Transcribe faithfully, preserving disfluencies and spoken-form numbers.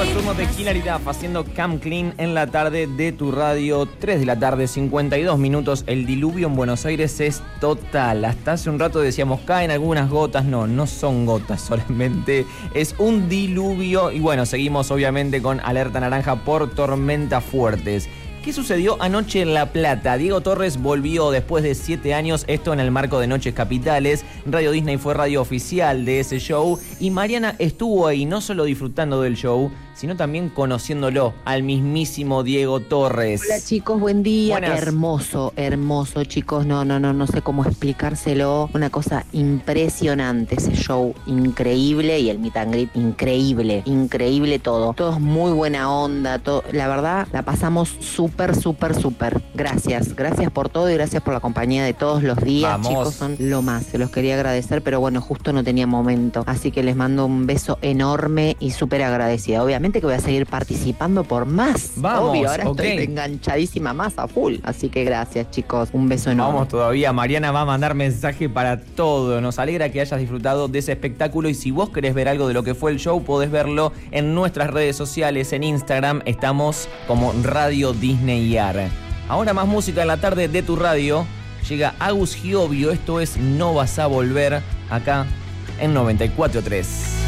Llegó el turno de Hilary Duff haciendo Come Clean en la tarde de tu radio. tres de la tarde, cincuenta y dos minutos. El diluvio en Buenos Aires es total. Hasta hace un rato decíamos, caen algunas gotas. No, no son gotas solamente. Es un diluvio. Y bueno, seguimos obviamente con alerta naranja por tormentas fuertes. ¿Qué sucedió anoche en La Plata? Diego Torres volvió después de siete años, esto en el marco de Noches Capitales. Radio Disney fue radio oficial de ese show y Mariana estuvo ahí no solo disfrutando del show, sino también conociéndolo al mismísimo Diego Torres. Hola chicos, buen día. Buenas. Hermoso, hermoso chicos, no, no, no, no sé cómo explicárselo. Una cosa impresionante ese show, increíble, y el meet and greet increíble, increíble todo. Todo es muy buena onda, todo, la verdad la pasamos súper, súper, súper. Gracias, gracias por todo y gracias por la compañía de todos los días. Vamos. Chicos, son lo más, se los quería agradecer, pero bueno, justo no tenía momento. Así que les mando un beso enorme y súper agradecida. Obviamente que voy a seguir participando por más. Vamos, obvio, ahora okay. Estoy enganchadísima más a full. Así que gracias, chicos. Un beso enorme. Vamos todavía. Mariana va a mandar mensaje para todo. Nos alegra que hayas disfrutado de ese espectáculo y si vos querés ver algo de lo que fue el show, podés verlo en nuestras redes sociales. En Instagram estamos como Radio Disney R. Ahora más música en la tarde de tu radio. Llega Agus Giovio. Esto es No Vas a Volver acá en noventa y cuatro punto tres.